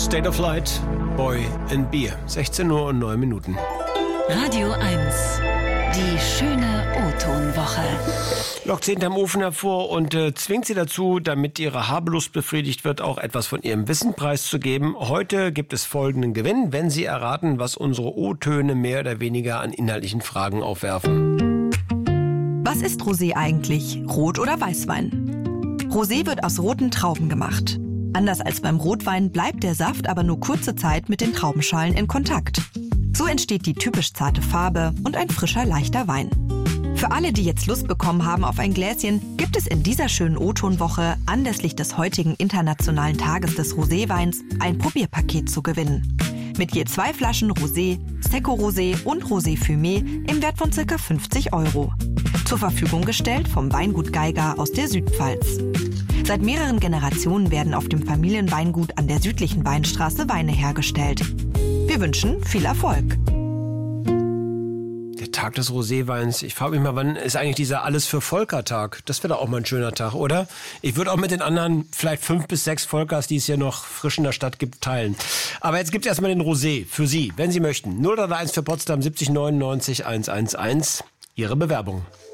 State of Light, Boy and Beer. 16:09 Uhr. Radio 1, die schöne O-Ton-Woche. Lockt sie hinterm Ofen hervor und zwingt sie dazu, damit ihre Habelust befriedigt wird, auch etwas von ihrem Wissen preiszugeben. Heute gibt es folgenden Gewinn, wenn Sie erraten, was unsere O-Töne mehr oder weniger an inhaltlichen Fragen aufwerfen. Was ist Rosé eigentlich? Rot- oder Weißwein? Rosé wird aus roten Trauben gemacht. Anders als beim Rotwein bleibt der Saft aber nur kurze Zeit mit den Traubenschalen in Kontakt. So entsteht die typisch zarte Farbe und ein frischer, leichter Wein. Für alle, die jetzt Lust bekommen haben auf ein Gläschen, gibt es in dieser schönen O-Ton-Woche anlässlich des heutigen Internationalen Tages des Roséweins ein Probierpaket zu gewinnen. Mit je 2 Flaschen Rosé, Secco Rosé und Rosé Fumé im Wert von ca. 50 €. Zur Verfügung gestellt vom Weingut Geiger aus der Südpfalz. Seit mehreren Generationen werden auf dem Familienweingut an der südlichen Weinstraße Weine hergestellt. Wir wünschen viel Erfolg. Der Tag des Roséweins. Ich frage mich mal, wann ist eigentlich dieser Alles-für-Volker-Tag? Das wäre doch auch mal ein schöner Tag, oder? Ich würde auch mit den anderen vielleicht 5 bis 6 Volkers, die es hier noch frisch in der Stadt gibt, teilen. Aber jetzt gibt es erstmal den Rosé für Sie, wenn Sie möchten. 031 für Potsdam 70 99 111. Ihre Bewerbung.